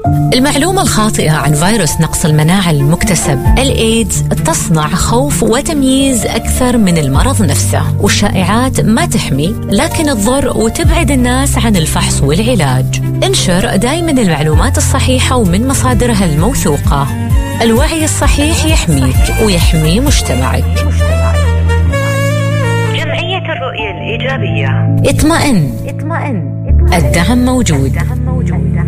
المعلومة الخاطئة عن فيروس نقص المناعة المكتسب الإيدز تصنع خوف وتمييز أكثر من المرض نفسه، والشائعات ما تحمي لكن تضر وتبعد الناس عن الفحص والعلاج. انشر دايما المعلومات الصحيحة ومن مصادرها الموثوقة. الوعي الصحيح يحميك ويحمي مجتمعك. جمعية الرؤية الإيجابية. اطمئن، الدعم موجود.